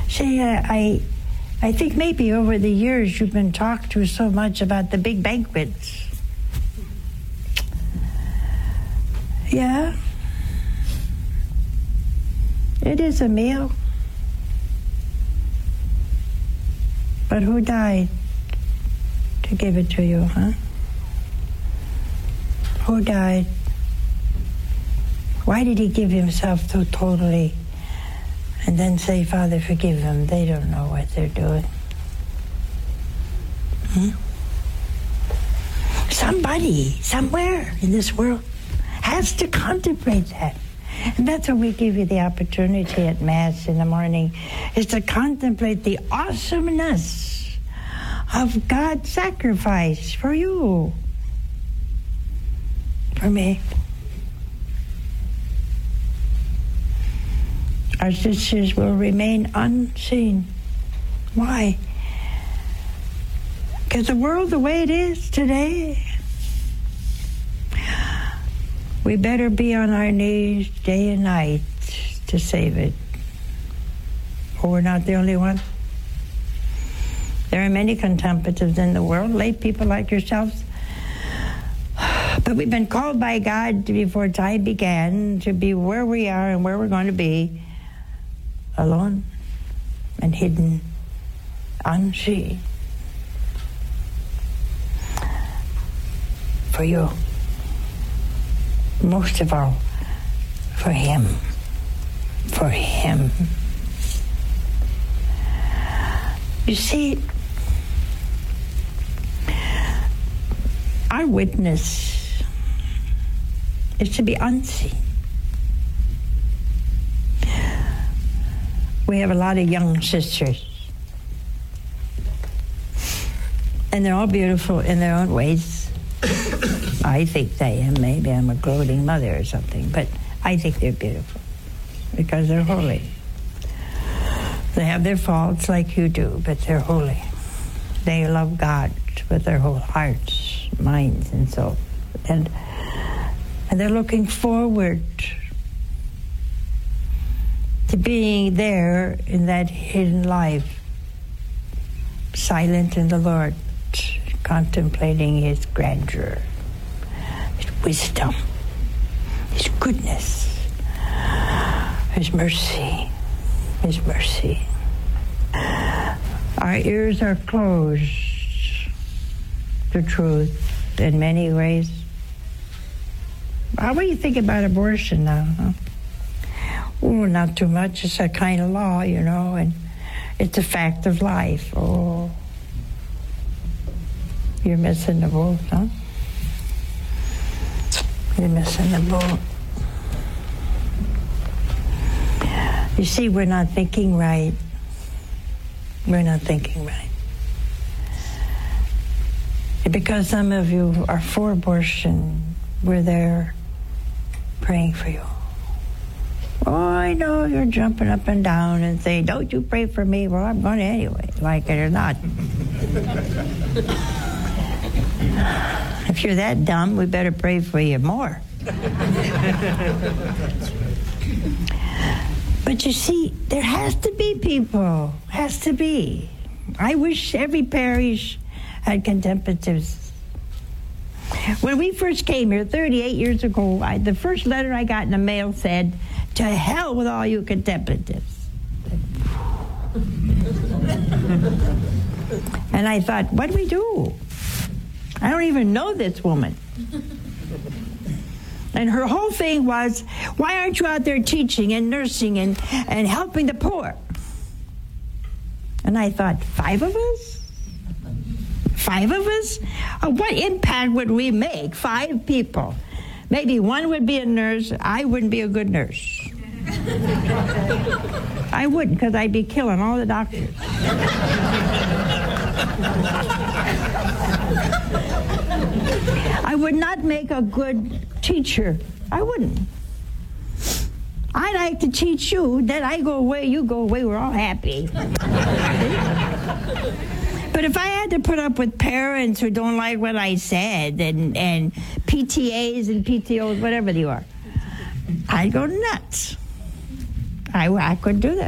See, I think maybe over the years you've been talked to so much about the big banquets. Yeah. It is a meal. But who died to give it to you, huh? Who died? Why did he give himself so totally and then say, Father, forgive them? They don't know what they're doing. Somebody, somewhere in this world has to contemplate that. And that's what we give you the opportunity at Mass in the morning, is to contemplate the awesomeness of God's sacrifice for you, for me. Our sisters will remain unseen. Why? Because the world the way it is today, we better be on our knees day and night to save it. Or we're not the only one. There are many contemplatives in the world, lay people like yourselves. But we've been called by God before time began to be where we are and where we're going to be, alone and hidden, unseen. For you. Most of all, for Him. For Him. You see, our witness is to be unseen. We have a lot of young sisters. And they're all beautiful in their own ways. I think they am. Maybe I'm a gloating mother or something, but I think they're beautiful because they're holy. They have their faults like you do, but they're holy. They love God with their whole hearts, minds, and soul. And they're looking forward to being there in that hidden life, silent in the Lord, contemplating His grandeur, His wisdom, His goodness, His mercy, His mercy. Our ears are closed to truth in many ways. How do you think about abortion now, huh? Oh, not too much. It's a kind of law, you know, and it's a fact of life. Oh, you're missing the boat, huh? You're missing the boat. You see, we're not thinking right. We're not thinking right. Because some of you are for abortion, we're there praying for you. Oh, I know you're jumping up and down and saying, don't you pray for me? Well, I'm going to anyway, like it or not. If you're that dumb, we better pray for you more. But you see, there has to be people. Has to be. I wish every parish had contemplatives. When we first came here 38 years ago, the first letter I got in the mail said, to hell with all you contemplatives. And I thought, what do we do? I don't even know this woman. And her whole thing was, why aren't you out there teaching and nursing and helping the poor? And I thought, 5 of us? 5 of us? What impact would we make? 5 people. Maybe one would be a nurse. I wouldn't be a good nurse. I wouldn't, because I'd be killing all the doctors. I would not make a good teacher. I wouldn't. I like to teach you, then I go away, you go away, we're all happy. But if I had to put up with parents who don't like what I said, and PTAs and PTOs, whatever they are, I'd go nuts. I couldn't do that.